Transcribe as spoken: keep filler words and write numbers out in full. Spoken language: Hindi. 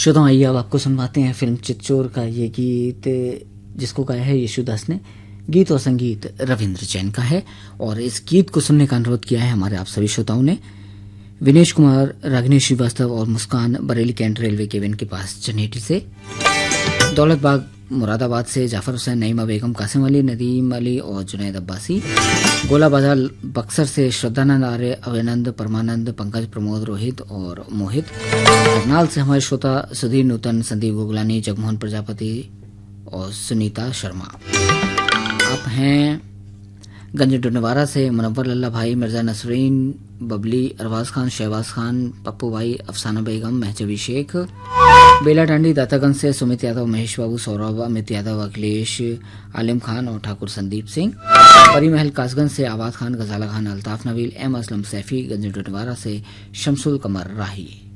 श्रोताओं, आइए अब आपको सुनवाते हैं फिल्म चितचोर का ये गीत, जिसको गाया है यशुदास ने। गीत और संगीत रविंद्र जैन का है और इस गीत को सुनने का अनुरोध किया है हमारे आप सभी श्रोताओं ने। विनेश कुमार, रागिनी श्रीवास्तव और मुस्कान बरेली कैंट रेलवे केबिन के पास जनेटी से, दौलत बाग मुरादाबाद से जाफर हुसैन, नईमा बेगम, कासिम अली, नदीम अली और जुनैद अब्बासी, गोला बाजार बक्सर से श्रद्धानंद आर्य, अवैनंद, परमानंद, पंकज, प्रमोद, रोहित और मोहित, करनाल से हमारे श्रोता सुधीर नूतन, संदीप गोगलानी, जगमोहन प्रजापति और सुनीता शर्मा। आप हैं गंज डुनवारा से मुनव्वर लल्ला भाई, मिर्जा नसरीन, बबली, अरवाज खान, शहबाज खान, पप्पू भाई, अफसाना बेगम, महजबी शेख, बेला टांडी दातागंज से सुमित यादव, महेश बाबू, सौरभ, अमित यादव, अखिलेश, आलिम खान और ठाकुर संदीप सिंह, परी महल कासगंज से आबाद खान, गजाला खान, अल्ताफ नबील, एम असलम सैफी, गंज डुनवारा से शमसुल कमर राही।